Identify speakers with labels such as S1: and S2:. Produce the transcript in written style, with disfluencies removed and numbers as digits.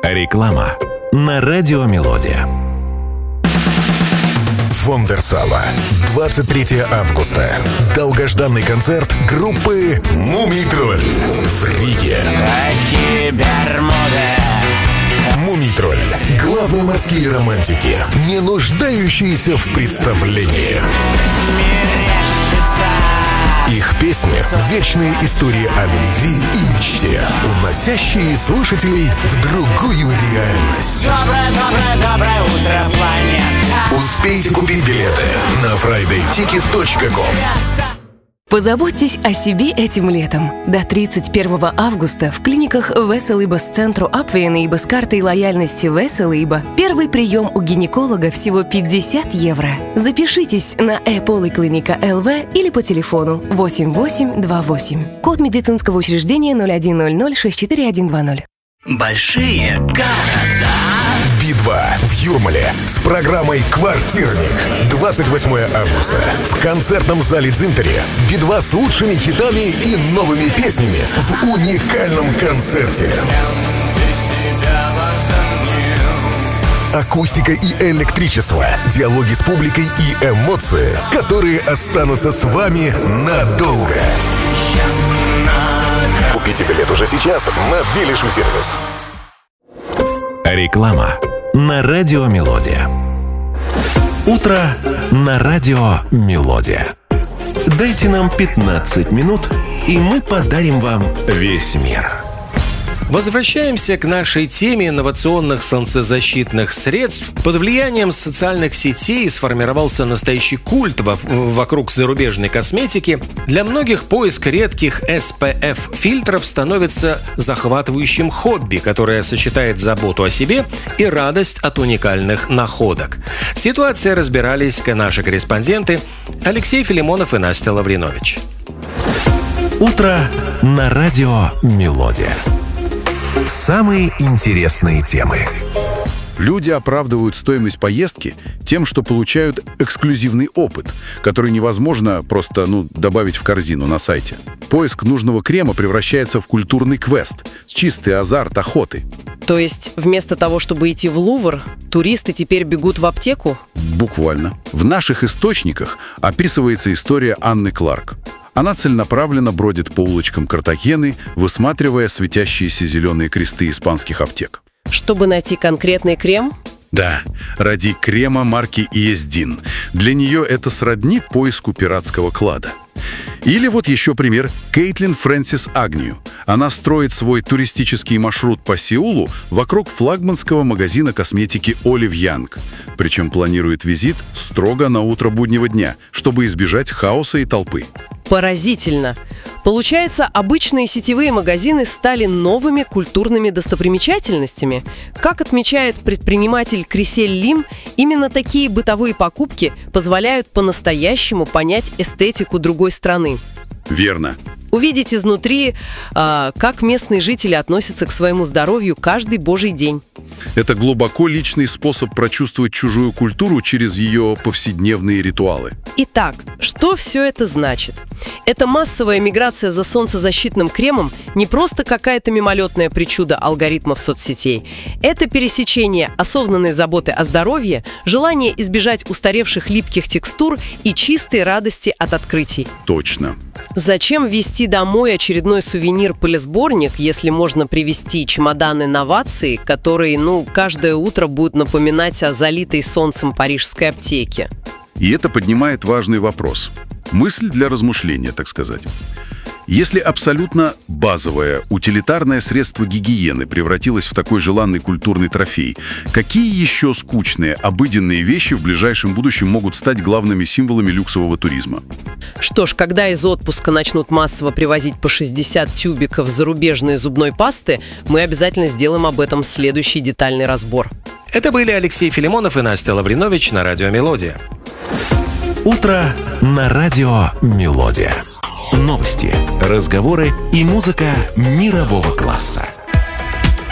S1: Реклама на Радио Мелодия. Фондерсала. 23 августа. Долгожданный концерт группы «Мумий Тролль» в Риге. «Мумий Тролль» — главные морские романтики, не нуждающиеся в представлении. Их песни — вечные истории о любви и мечте, уносящие слушателей в другую реальность.
S2: Доброе утро, планета!
S1: Успейте купить билеты на fridayticket.com.
S3: Позаботьтесь о себе этим летом. До 31 августа в клиниках Веселибас-центру Апвейна и с картой лояльности Веселиба первый прием у гинеколога всего 50 евро. Запишитесь на e-поликлиника ЛВ или по телефону 8828. Код медицинского учреждения 0100
S2: Большие города.
S1: Би-2 в Юрмале с программой «Квартирник». 28 августа. В концертном зале Дзинтари Би-2 с лучшими хитами и новыми песнями в уникальном концерте. Акустика и электричество, диалоги с публикой и эмоции, которые останутся с вами надолго. Купите билет уже сейчас на Билишу-сервис. Реклама на Радио Мелодия. Утро на Радио Мелодия. Дайте нам 15 минут, и мы подарим вам весь мир.
S4: Возвращаемся к нашей теме инновационных солнцезащитных средств. Под влиянием социальных сетей сформировался настоящий культ вокруг зарубежной косметики. Для многих поиск редких SPF-фильтров становится захватывающим хобби, которое сочетает заботу о себе и радость от уникальных находок. Ситуацией разбирались наши корреспонденты Алексей Филимонов и Настя Лавринович.
S1: Утро на Радио Мелодия. Самые интересные темы.
S5: Люди оправдывают стоимость поездки тем, что получают эксклюзивный опыт, который невозможно просто добавить в корзину на сайте. Поиск нужного крема превращается в культурный квест, чистый азарт охоты.
S6: То есть вместо того, чтобы идти в Лувр, туристы теперь бегут в аптеку?
S5: Буквально. В наших источниках описывается история Анны Кларк. Она целенаправленно бродит по улочкам Картахены, высматривая светящиеся зеленые кресты испанских аптек.
S6: Чтобы найти конкретный крем?
S5: Да, ради крема марки Иездин. Для нее это сродни поиску пиратского клада. Или вот еще пример Кейтлин Фрэнсис Агнью. Она строит свой туристический маршрут по Сеулу вокруг флагманского магазина косметики Olive Young. Причем планирует визит строго на утро буднего дня, чтобы избежать хаоса и толпы.
S6: Поразительно! Получается, обычные сетевые магазины стали новыми культурными достопримечательностями. Как отмечает предприниматель Крисель Лим, именно такие бытовые покупки позволяют по-настоящему понять эстетику другой страны.
S5: Верно.
S6: Увидеть изнутри, как местные жители относятся к своему здоровью каждый божий день.
S5: Это глубоко личный способ прочувствовать чужую культуру через ее повседневные ритуалы.
S6: Итак, что все это значит? Эта массовая миграция за солнцезащитным кремом не просто какая-то мимолетная причуда алгоритмов соцсетей. Это пересечение осознанной заботы о здоровье, желание избежать устаревших липких текстур и чистой радости от открытий.
S5: Точно.
S6: Зачем везти домой очередной сувенир-пылесборник, если можно привезти чемодан инноваций, которые, каждое утро будут напоминать о залитой солнцем парижской аптеке?
S5: И это поднимает важный вопрос. Мысль для размышления, так сказать. Если абсолютно базовое, утилитарное средство гигиены превратилось в такой желанный культурный трофей, какие еще скучные, обыденные вещи в ближайшем будущем могут стать главными символами люксового туризма?
S6: Что ж, когда из отпуска начнут массово привозить по 60 тюбиков зарубежной зубной пасты, мы обязательно сделаем об этом следующий детальный разбор.
S4: Это были Алексей Филимонов и Настя Лавринович на Радио Мелодия.
S1: Утро на Радио Мелодия. Новости, разговоры и музыка мирового класса.